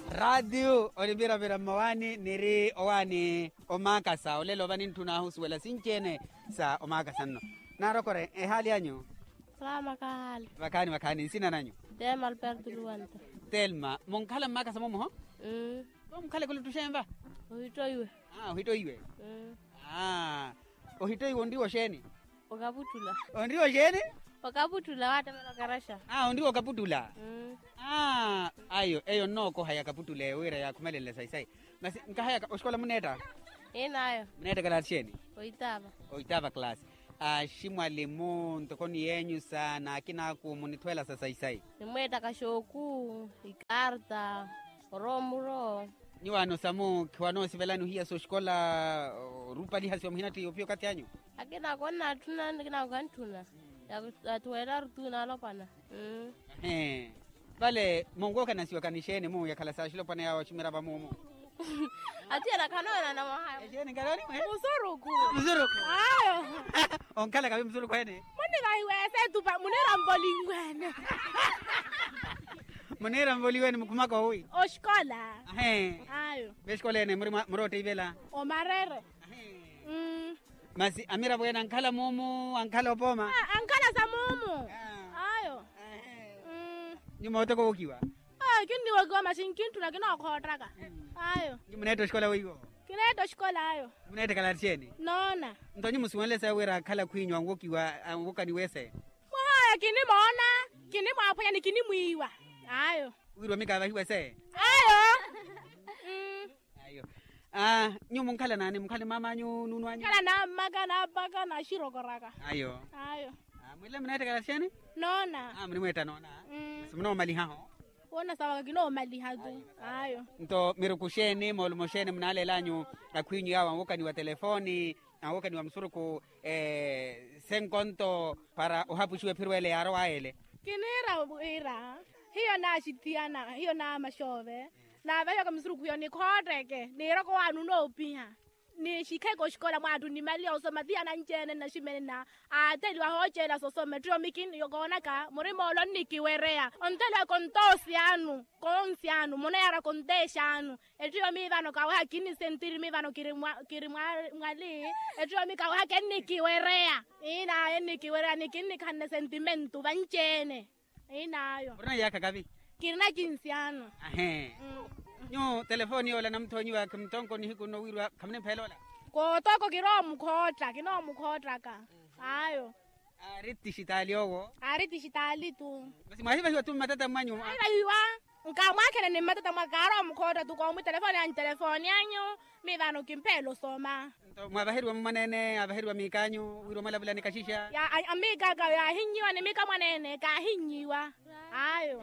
Radio olibira bira mawani niri owani omakasa olelo bani ntuna husuwela sinchene sa omakasa no narokore hali anyu Salama kahali bakani sina nanyu Telma Alberto Luanta Telma monkala makasa momo ho monkala kule tushemba Uhitoiwe uhitoiwe uhitoiwe ndiwo sheni Wakaputula ndiwo sheni Wakaputula wata melo karasha ndiwo kaputula ayo eyo noko haya kaputule wira ya kumelele sai basi nkahaya oskola muneta Inayo muneta kala sheni oitava class shimwalimu ntokoni yenyu sana akina kumunitwela sai nimweta kashoku ikarta romuro niwano samu kiwano sibelani hiya so skola rupali hasio mhinati opio kati yanyu akina kona tuna kina kantuna ya tuwela rutuna lopana vale mongo kana siwa kanishene mu ya kala sa shilo pana ya chimera ba mumu ati ana kanona na mahaya jeni ngaloni musuruku ayo onkala kabi musuruku ene mone kaiwese tupa munera mbolingwene munera mboliwene mukumaka hui oshkola ayo beshkola ene murote ivela omarere masi amira bwena ankala mumu ankala opoma ankala sa mumu ayo nyuma otoko ukiwa kindi wakiwa mashinkintu na kina wakotraka ayo muneto shkola wigo kineto shkola ayo munete kala cheni nona ntonyi musuwele sa wera kala kwinywa ngokiwa angokani wese mwaya kini mona kini mwapoya ni kini mwiwa ayo wirwa mikava hiwe se ayo nyumu nkala nani mkali mama nyu nunwanyu kala na maga na baka na shirokoraka ayo mwile munete kala cheni nona mnimweta nona simno mali haho wona sawa kino mali hadu ayo nto mirukusheni molmosheni mnale lanyu akwinyu yawa ngokani wa telefoni ngokani wa msuruku senkonto para uhapushwe pirwele yaro aele kinira buira hiyo na shitiana hiyo na mashove na vayo kamsuruku yo ni khodeke ni roko wanu no pia ni shikeko shikola mwatu ni mali osoma dia na njene na shimene na ateli wa hochela sosome trio mikini yogona ka murimo lo nikiwerea ontela kontosi anu konsi anu mona yara kontesha anu etrio mi vano ka wa kini sentiri mi vano kiri mwali etrio mi ka wa nikiwerea ina nikiwerea nikini kanne sentimentu vanchene inayo urna yaka gavi kirina kinsiano nyo telefoni yola namtonyi wa kumtonko ni hikuno wirwa kamne phelola ko toko kino mukhotra ka ayo ariti shitali tu basi mwahiva hiwa tu matata mwanyu aiwa nkamwakene ni matata mwakaro mukhotra tu ko mu telefoni yanyu mi vano kimpelo soma nto mwabahirwa mmanene abahirwa mikanyu wirwa malabula nikashisha ya amiga ga ya hinyiwa ni mika mwanene ka hinyiwa ayo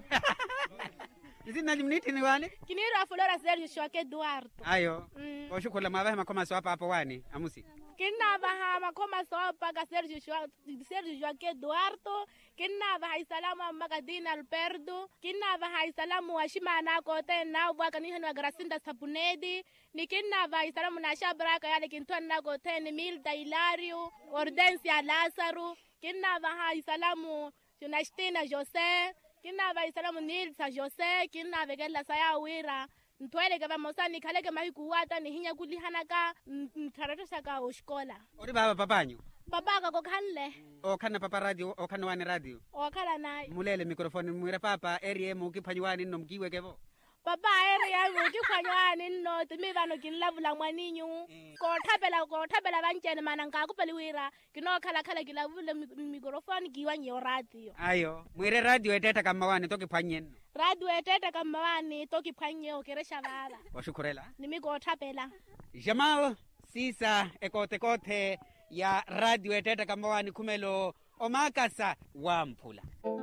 izina jimniti ni wani kinira Flora Sergio Shwake Eduardo ayo oshukula mwabahe makoma so hapo wani amusi kinna baha makoma so hapa ka Sergio Shwake Eduardo kinna baha salamu Magadina Alberto kinna baha salamu washimana ko tena bwaka ni hanu Gracinda Sapunedi ni kinna baha salamu na Shabraka yale kintwana ko tena Milda Hilario Ordensia Lazaro kinna baha salamu Jonastina Jose kina va isalamu Nilsa Jose kina vegela saya wira ntwele ke bamosani khaleke mahikuwata ni hinya kulihana ka ntharatsa ka oshkola ori baba papanyu babaka ko khanle okhana papa radio okhana wani radio okhala nayi mulele microphone mwira papa area mu kiphanywane nomkiwe kebo papa area mu kiphanywane no timi vano kinlavula mwaninyu ko thapela banchene mana ngakupeli wira kinokhala kilavula microphone kiwanyo radio ayo mwire radio eteta kama wani tokiphanyeni radio eteta kama wani tokiphanyeo keresha baba washukurela nimiko thapela Jamal sisa ekote ya radio eteta kama wani kumelo omakasa wa mphula